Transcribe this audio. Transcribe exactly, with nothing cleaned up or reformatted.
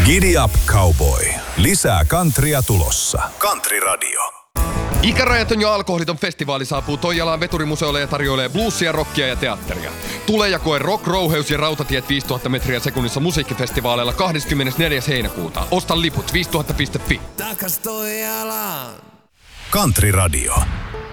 Giddy Up Cowboy. Lisää countrya tulossa. Country Radio. Ikärajaton ja alkoholiton festivaali saapuu Toijalaan veturimuseolle ja tarjoilee bluesia, rockia ja teatteria. Tule ja koe Rock, Rouheus ja Rautatiet viisituhatta metriä sekunnissa musiikkifestivaaleilla kahdeskymmenesneljäs heinäkuuta. Osta liput viisituhatta piste fi. Country Radio.